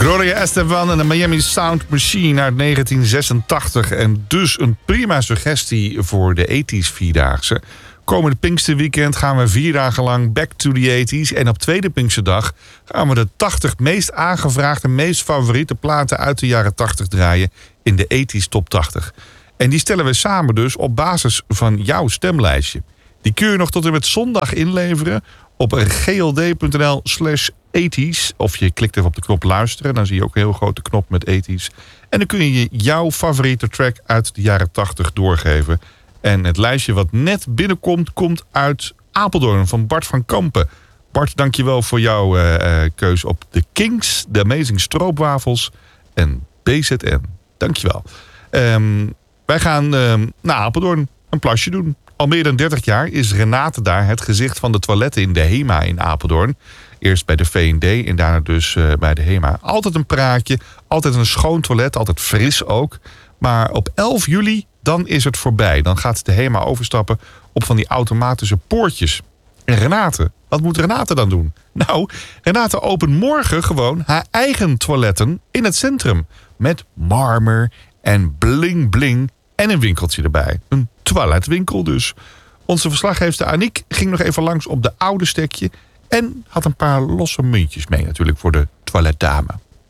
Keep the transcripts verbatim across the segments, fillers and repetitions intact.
Gloria Estefan en de Miami Sound Machine uit negentien zesentachtig. En dus een prima suggestie voor de tachtiger Vierdaagse. Komende Pinksterweekend gaan we vier dagen lang back to the tachtiger. En op tweede Pinksterdag gaan we de tachtig meest aangevraagde, meest favoriete platen uit de jaren tachtig draaien in de tachtiger Top tachtig. En die stellen we samen dus op basis van jouw stemlijstje. Die kun je nog tot en met zondag inleveren op gld.nl slash ethisch. Of je klikt even op de knop luisteren. Dan zie je ook een heel grote knop met ethisch. En dan kun je jouw favoriete track uit de jaren tachtig doorgeven. En het lijstje wat net binnenkomt, komt uit Apeldoorn van Bart van Kampen. Bart, dankjewel voor jouw uh, keus op The Kings, The Amazing Stroopwafels en B Z N. Dankjewel. Um, wij gaan um, naar Apeldoorn een plasje doen. Al meer dan dertig jaar is Renate daar het gezicht van de toiletten in de HEMA in Apeldoorn. Eerst bij de V en D en daarna dus uh, bij de HEMA. Altijd een praatje, altijd een schoon toilet, altijd fris ook. Maar op elf juli, dan is het voorbij. Dan gaat de HEMA overstappen op van die automatische poortjes. En Renate, wat moet Renate dan doen? Nou, Renate opent morgen gewoon haar eigen toiletten in het centrum. Met marmer en bling bling en een winkeltje erbij. Een toiletwinkel dus. Onze verslaggever Aniek ging nog even langs op de oude stekje en had een paar losse muntjes mee natuurlijk voor de toiletdame.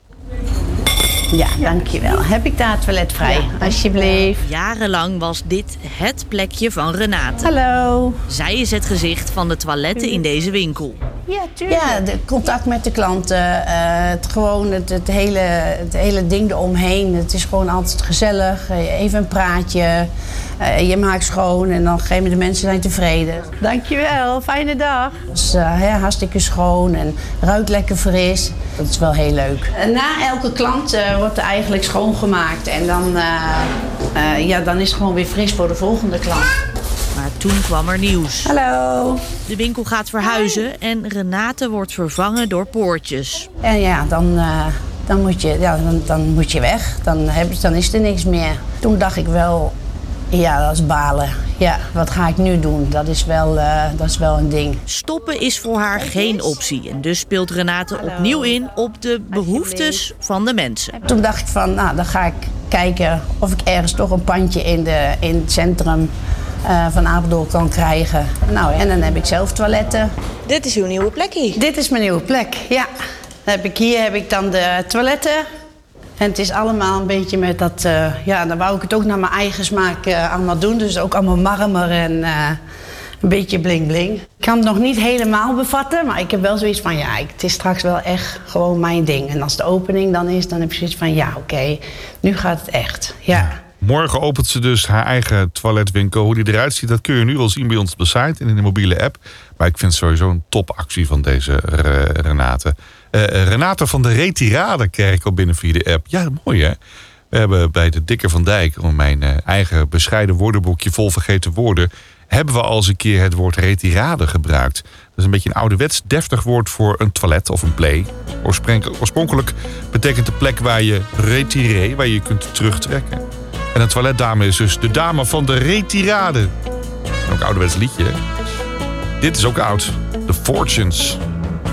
Ja, dankjewel. Heb ik daar toilet vrij? Ja, alsjeblieft. Jarenlang was dit het plekje van Renate. Hallo. Zij is het gezicht van de toiletten in deze winkel. Ja, tuurlijk. Ja, de contact met de klanten. Uh, het, gewoon het, het, hele, het hele ding eromheen. Het is gewoon altijd gezellig. Even een praatje. Uh, je maakt schoon en dan geven de mensen zijn tevreden. Dankjewel. Fijne dag. Dus, uh, ja, hartstikke schoon en ruikt lekker fris. Dat is wel heel leuk. Uh, na elke klant uh, wordt er eigenlijk schoongemaakt. En dan, uh, uh, ja, dan is het gewoon weer fris voor de volgende klant. Maar toen kwam er nieuws. Hallo. De winkel gaat verhuizen en Renate wordt vervangen door poortjes. En ja, dan, uh, dan, moet, je, ja dan, dan moet je weg. Dan, heb, dan is er niks meer. Toen dacht ik wel, ja, dat is balen. Ja, wat ga ik nu doen? Dat is wel, uh, dat is wel een ding. Stoppen is voor haar geen optie. En dus speelt Renate Hallo. opnieuw in op de behoeftes van de mensen. Toen dacht ik van, nou, dan ga ik kijken of ik ergens toch een pandje in, de, in het centrum Uh, van Apeldoorn kan krijgen. Nou, en dan heb ik zelf toiletten. Dit is uw nieuwe plek hier? Dit is mijn nieuwe plek, ja. Dan heb ik, hier heb ik dan de toiletten. En het is allemaal een beetje met dat... Uh, ja, dan wou ik het ook naar mijn eigen smaak uh, allemaal doen. Dus ook allemaal marmer en uh, een beetje bling bling. Ik kan het nog niet helemaal bevatten, maar ik heb wel zoiets van... ja, het is straks wel echt gewoon mijn ding. En als de opening dan is, dan heb je zoiets van... ja, oké, okay, nu gaat het echt, ja. Morgen opent ze dus haar eigen toiletwinkel. Hoe die eruit ziet, dat kun je nu wel zien bij ons op de site en in de mobiele app. Maar ik vind het sowieso een topactie van deze Renate. Uh, Renate van de Retirade krijg ik al binnen via de app. Ja, mooi hè? We hebben bij de Dikker van Dijk, om mijn uh, eigen bescheiden woordenboekje vol vergeten woorden, hebben we al eens een keer het woord retirade gebruikt. Dat is een beetje een ouderwets deftig woord voor een toilet of een play. Oorspronkelijk betekent de plek waar je retiré, waar je kunt terugtrekken. En een toiletdame is dus de dame van de retirade. Dat is ook een ouderwets liedje, hè? Dit is ook oud. The Fortunes.